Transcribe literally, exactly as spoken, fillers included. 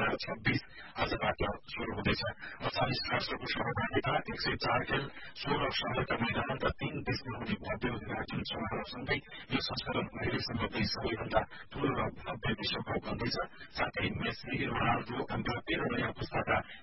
हजार छब्बीस आजबाट शुरू हुँदैछ। चालिस राष्ट्रको सहभागिता, एक सय चार खेल, सोह्र शहरका मैदान र तीन देशमा हुने भव्य उद्घाटन समारोहसँगै यो संस्करण अहिलेसम्मकै सबैभन्दा ठूलो र भव्य विश्वकप बन्दैछ। साथै मेसी, रोनाल्डो, एम्बापे र नयाँ पुस्ताका